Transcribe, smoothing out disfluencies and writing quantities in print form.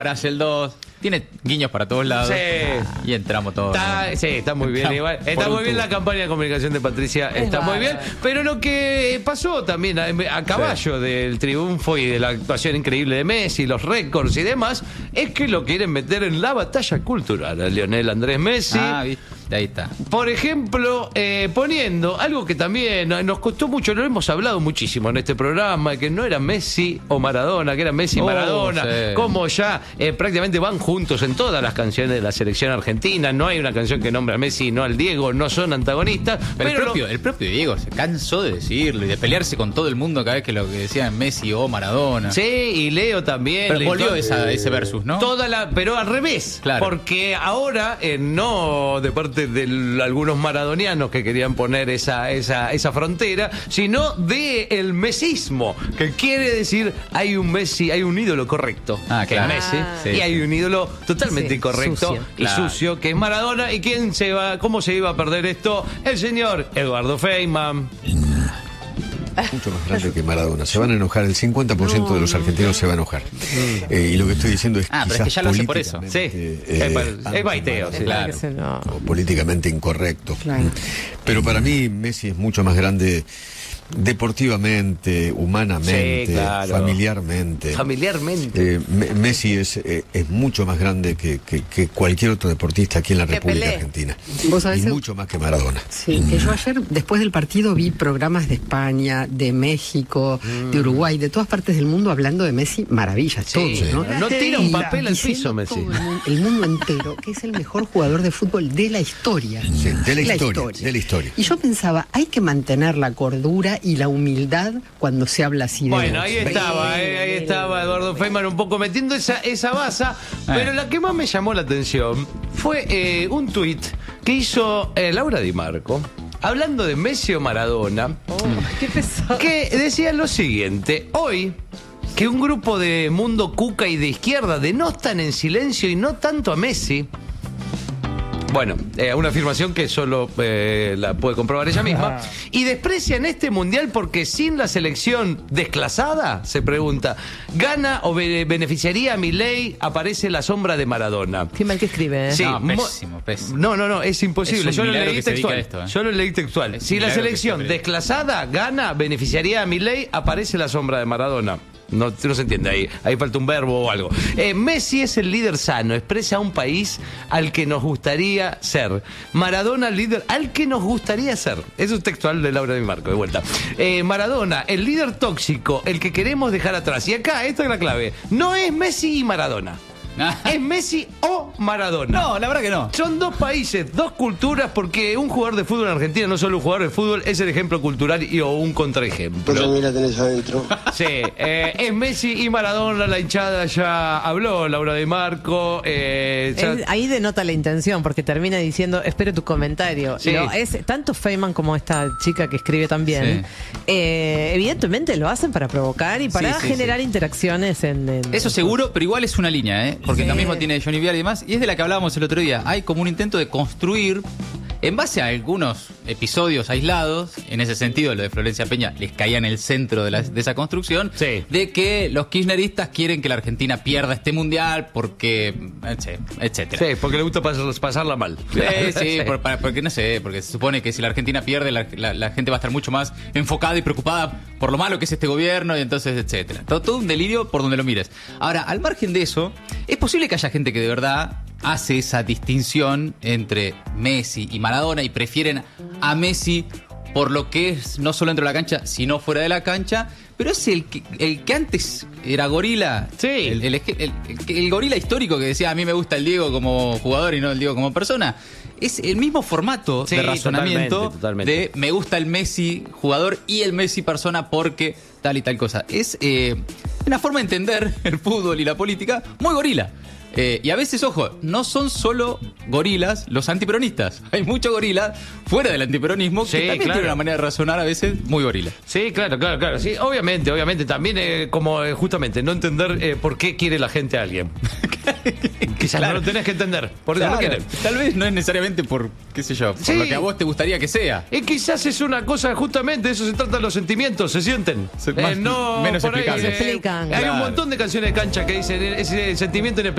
Brasil 2, tiene guiños para todos lados. Sí. Y entramos todos. Está muy bien. Está muy bien la campaña de comunicación de Patricia. Está muy bien. Pero lo que pasó también a caballo del triunfo y de la actuación increíble de Messi, los récords y demás, es que lo quieren meter en la batalla cultural a Lionel Andrés Messi. Ahí está. Por ejemplo, poniendo algo que también nos costó mucho, lo hemos hablado muchísimo en este programa, que no era Messi o Maradona, que era Messi y Maradona, como ya prácticamente van juntos en todas las canciones de la selección argentina. No hay una canción que nombre a Messi y no al Diego, no son antagonistas. Pero el propio Diego se cansó de decirlo y de pelearse con todo el mundo cada vez que lo que decían Messi o Maradona. Sí, y Leo también. Pero volvió ese versus, ¿no? Pero al revés, claro. Porque ahora, no de parte de algunos maradonianos que querían poner esa frontera, sino de el mesismo, que quiere decir hay un Messi, hay un ídolo correcto, que es Messi, y hay un ídolo totalmente incorrecto y sucio, que es Maradona. ¿Y cómo se iba a perder esto? El señor Eduardo Feynman. Mucho más grande que Maradona. Se van a enojar, el 50% de los argentinos se va a enojar. Y lo que estoy diciendo es pero es que ya lo hace por eso. Sí, es baiteo, claro. O políticamente incorrecto. Claro. Pero para mí Messi es mucho más grande deportivamente, humanamente, familiarmente. Messi es mucho más grande que cualquier otro deportista aquí en la República Argentina. ¿Vos sabés? Y mucho más que Maradona. Sí, que yo ayer, después del partido, vi programas de España, de México, de Uruguay, de todas partes del mundo hablando de Messi, maravillas, todos, ¿no? No tira un papel al piso, Messi. El mundo entero, que es el mejor jugador de fútbol de la historia. Sí, de la historia. Y yo pensaba, hay que mantener la cordura y la humildad cuando se habla así de Bueno, ahí estaba Eduardo Feynman un poco metiendo esa baza, pero la que más me llamó la atención fue un tuit que hizo Laura Di Marco, hablando de Messi o Maradona, qué pesado, que decía lo siguiente: hoy, que un grupo de mundo cuca y de izquierda denostan en silencio y no tanto a Messi. Bueno, una afirmación que solo la puede comprobar ella misma. Y desprecian este mundial porque sin la selección desclasada, se pregunta, ¿gana o beneficiaría a Milei? Aparece la sombra de Maradona. Qué mal que escribe, ¿eh? Sí, pésimo. No, es imposible. Yo lo leí textual. Yo lo leí textual. Si la selección desclasada gana, beneficiaría a Milei, aparece la sombra de Maradona. No se entiende ahí falta un verbo o algo. Messi es el líder sano, expresa a un país al que nos gustaría ser. Maradona, el líder al que nos gustaría ser. Eso es textual de Laura Di Marco, de vuelta. Maradona, el líder tóxico, el que queremos dejar atrás. Y acá, esta es la clave, no es Messi y Maradona. ¿Es Messi o Maradona? No, la verdad que no. Son dos países, dos culturas, porque un jugador de fútbol en Argentina, no solo un jugador de fútbol, es el ejemplo cultural o un contraejemplo. También la tenés adentro. Sí, es Messi y Maradona, la hinchada ya habló, Laura Di Marco. Ahí denota la intención, porque termina diciendo, espero tu comentario. Sí. Es tanto Feynman como esta chica que escribe también. Evidentemente lo hacen para provocar y para generar interacciones Eso seguro, pero igual es una línea, ¿eh? Porque lo mismo tiene Johnny Vial y demás, y es de la que hablábamos el otro día. Hay como un intento de construir, en base a algunos episodios aislados, en ese sentido lo de Florencia Peña les caía en el centro de esa construcción, de que los kirchneristas quieren que la Argentina pierda este mundial porque, etcétera. Sí, porque le gusta pasarla mal. Porque no sé, porque se supone que si la Argentina pierde, la gente va a estar mucho más enfocada y preocupada por lo malo que es este gobierno, y entonces, etcétera. Todo un delirio por donde lo mires. Ahora, al margen de eso, es posible que haya gente que de verdad hace esa distinción entre Messi y Maradona y prefieren a Messi por lo que es no solo dentro de la cancha, sino fuera de la cancha, pero es el que antes era gorila, el gorila histórico que decía, a mí me gusta el Diego como jugador y no el Diego como persona. Es el mismo formato de razonamiento totalmente. De me gusta el Messi jugador y el Messi persona porque tal y tal cosa. Es una forma de entender el fútbol y la política muy gorila. Y a veces, ojo, no son solo gorilas los antiperonistas. Hay muchos gorilas fuera del antiperonismo que también tienen una manera de razonar a veces muy gorila. Sí, claro. Sí, obviamente. También como justamente no entender por qué quiere la gente a alguien. Quizás no lo tenés que entender. Por eso no quieren. Tal vez no es necesariamente por, qué sé yo, por lo que a vos te gustaría que sea. Y quizás es una cosa, justamente, de eso se trata, los sentimientos, se sienten. Menos explicables. Se explican. Hay un montón de canciones de cancha que dicen ese sentimiento inexplicable.